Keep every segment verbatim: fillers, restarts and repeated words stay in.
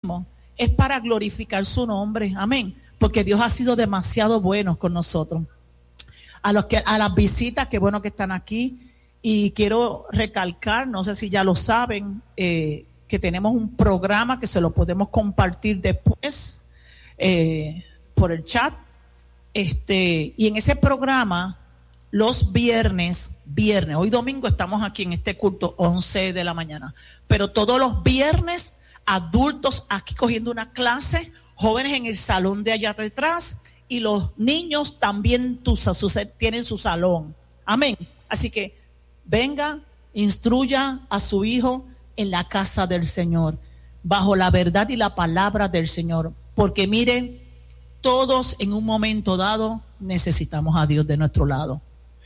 hacemos es para glorificar su nombre, amén, porque Dios ha sido demasiado bueno con nosotros. A los que, a las visitas, qué bueno que están aquí, y quiero recalcar, no sé si ya lo saben, eh, que tenemos un programa que se lo podemos compartir después eh, por el chat, este, y en ese programa los viernes, viernes, hoy domingo estamos aquí en este culto once de la mañana, pero todos los viernes adultos aquí cogiendo una clase, jóvenes en el salón de allá detrás y los niños también tu, su, tienen su salón. Amén. Así que venga, instruya a su hijo en la casa del Señor, bajo la verdad y la palabra del Señor. Porque miren, todos en un momento dado necesitamos a Dios de nuestro lado.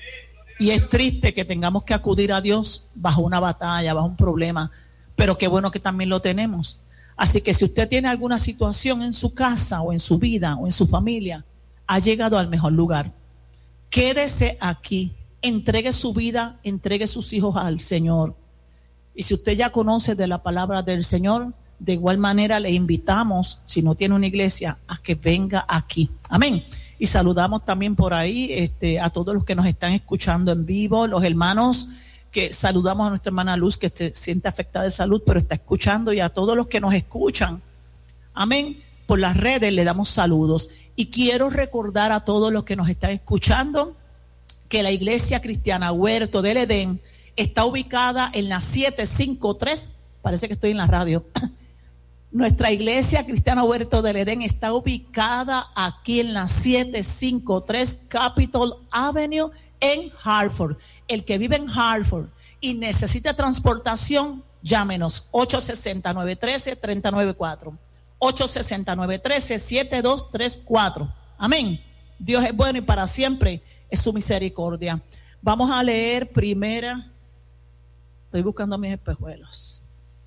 Y es triste que tengamos que acudir a Dios bajo una batalla, bajo un problema, pero qué bueno que también lo tenemos. Así que si usted tiene alguna situación en su casa o en su vida o en su familia, ha llegado al mejor lugar. Quédese aquí, entregue su vida, entregue sus hijos al Señor. Y si usted ya conoce de la palabra del Señor, de igual manera le invitamos, si no tiene una iglesia, a que venga aquí. Amén. Y saludamos también por ahí este, a todos los que nos están escuchando en vivo, los hermanos, que saludamos a nuestra hermana Luz, que se siente afectada de salud, pero está escuchando, y a todos los que nos escuchan, amén, por las redes le damos saludos. Y quiero recordar a todos los que nos están escuchando que la Iglesia Cristiana Huerto del Edén está ubicada en la siete cinco tres, parece que estoy en la radio. Nuestra Iglesia Cristiana Huerto del Edén está ubicada aquí en la siete cinco tres Capitol Avenue en Hartford. El que vive en Hartford y necesita transportación, llámenos ocho seis cero, nueve uno tres, tres nueve cuatro. ocho seis cero, nueve uno tres, siete dos tres cuatro. Amén. Dios es bueno y para siempre es su misericordia. Vamos a leer primera. Estoy buscando mis espejuelos.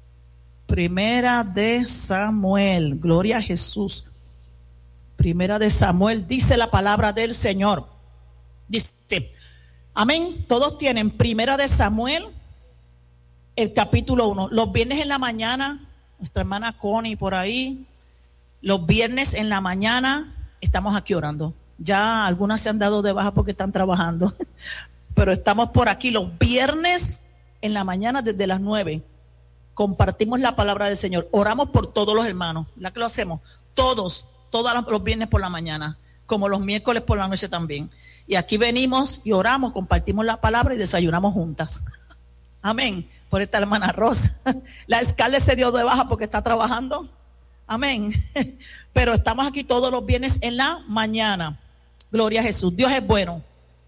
Primera de Samuel. Gloria a Jesús. Primera de Samuel. Dice la palabra del Señor. Dice, amén. Todos tienen Primera de Samuel, el capítulo uno. Los viernes en la mañana, nuestra hermana Connie por ahí, los viernes en la mañana estamos aquí orando. Ya algunas se han dado de baja porque están trabajando, pero estamos por aquí los viernes en la mañana desde las nueve. Compartimos la palabra del Señor. Oramos por todos los hermanos. ¿La que lo hacemos? Todos, todos los viernes por la mañana, como los miércoles por la noche también. Y aquí venimos y oramos, compartimos la palabra y desayunamos juntas. Amén. Por esta hermana Rosa. La Scarlett se dio de baja porque está trabajando. Amén. Pero estamos aquí todos los viernes en la mañana. Gloria a Jesús. Dios es bueno.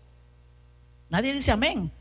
Nadie dice amén.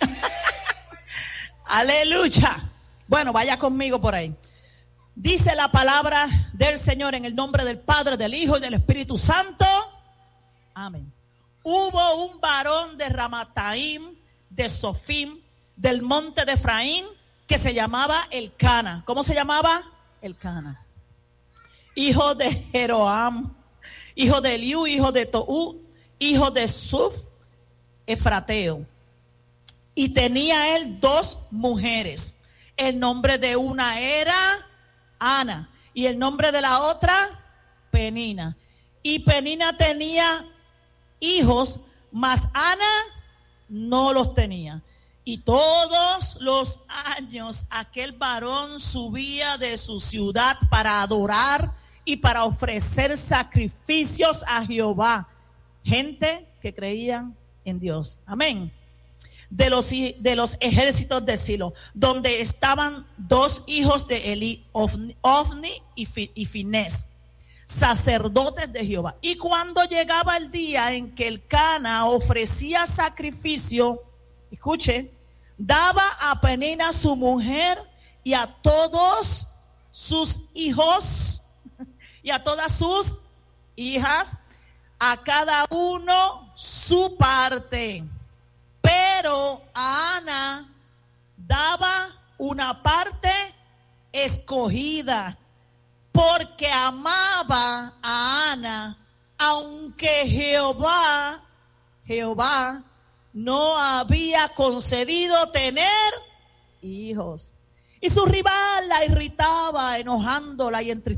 Aleluya. Bueno, vaya conmigo por ahí. Dice la palabra del Señor en el nombre del Padre, del Hijo y del Espíritu Santo. Amén. Hubo un varón de Ramataim, de Sofim, del monte de Efraín, que se llamaba Elcana. ¿Cómo se llamaba? Elcana. Hijo de Jeroam, hijo de Eliú, hijo de Toú, hijo de Suf, Efrateo. Y tenía él dos mujeres. El nombre de una era Ana y el nombre de la otra Penina. Y Penina tenía hijos, mas Ana no los tenía. Y todos los años aquel varón subía de su ciudad para adorar y para ofrecer sacrificios a Jehová. Gente que creían en Dios. Amén. De los, de los ejércitos de Silo, donde estaban dos hijos de Eli, Ofni, Ofni y, Fi, y Finés, sacerdotes de Jehová. Y cuando llegaba el día en que Elcana ofrecía sacrificio, escuche, daba a Penina su mujer y a todos sus hijos y a todas sus hijas, a cada uno su parte. Pero a Ana daba una parte escogida, porque amaba a Ana, aunque Jehová, Jehová no había concedido tener hijos. Y su rival la irritaba, enojándola y entristeciéndola.